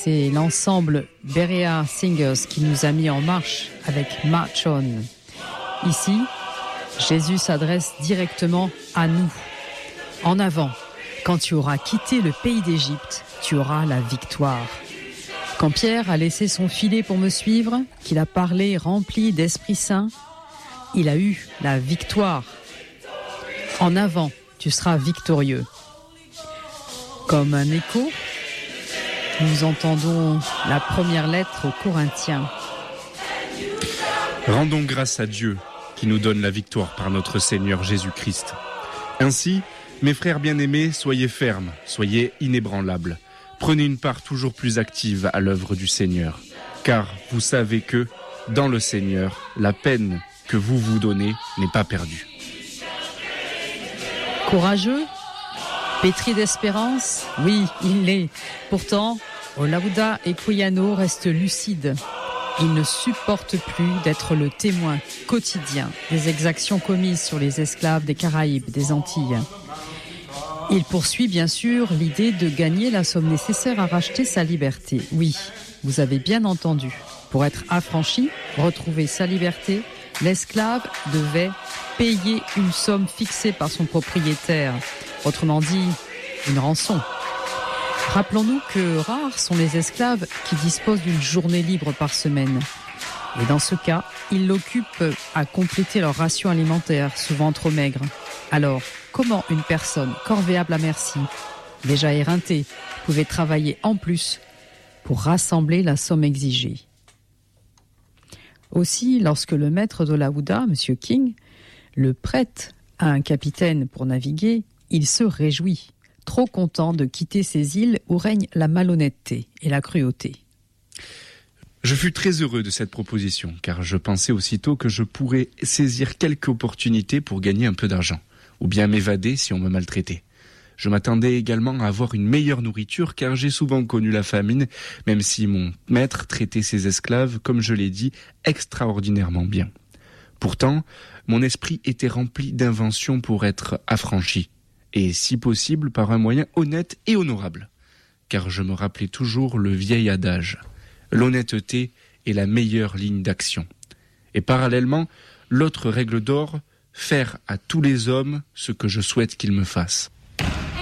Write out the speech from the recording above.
c'est l'ensemble Berea Singers qui nous a mis en marche avec March On. Ici, Jésus s'adresse directement à nous. En avant, quand tu auras quitté le pays d'Égypte, tu auras la victoire. Quand Pierre a laissé son filet pour me suivre, qu'il a parlé rempli d'Esprit Saint, il a eu la victoire. En avant, tu seras victorieux. Comme un écho, nous entendons la première lettre aux Corinthiens. Rendons grâce à Dieu qui nous donne la victoire par notre Seigneur Jésus-Christ. Ainsi, mes frères bien-aimés, soyez fermes, soyez inébranlables. Prenez une part toujours plus active à l'œuvre du Seigneur, car vous savez que, dans le Seigneur, la peine que vous vous donnez n'est pas perdue. Courageux, pétri d'espérance, oui, il l'est. Pourtant, Olaudah Equiano reste lucide. Il ne supporte plus d'être le témoin quotidien des exactions commises sur les esclaves des Caraïbes, des Antilles. Il poursuit bien sûr l'idée de gagner la somme nécessaire à racheter sa liberté. Oui, vous avez bien entendu. Pour être affranchi, retrouver sa liberté, l'esclave devait payer une somme fixée par son propriétaire. Autrement dit, une rançon. Rappelons-nous que rares sont les esclaves qui disposent d'une journée libre par semaine. Et dans ce cas, ils l'occupent à compléter leur ration alimentaire, souvent trop maigre. Alors, comment une personne corvéable à merci, déjà éreintée, pouvait travailler en plus pour rassembler la somme exigée? Aussi, lorsque le maître d'Olaudah, M. King, le prête à un capitaine pour naviguer, il se réjouit, trop content de quitter ces îles où règne la malhonnêteté et la cruauté. Je fus très heureux de cette proposition, car je pensais aussitôt que je pourrais saisir quelque opportunité pour gagner un peu d'argent, ou bien m'évader si on me maltraitait. Je m'attendais également à avoir une meilleure nourriture, car j'ai souvent connu la famine, même si mon maître traitait ses esclaves, comme je l'ai dit, extraordinairement bien. Pourtant, mon esprit était rempli d'inventions pour être affranchi, et si possible par un moyen honnête et honorable, car je me rappelais toujours le vieil adage « L'honnêteté est la meilleure ligne d'action ». Et parallèlement, l'autre règle d'or, faire à tous les hommes ce que je souhaite qu'ils me fassent.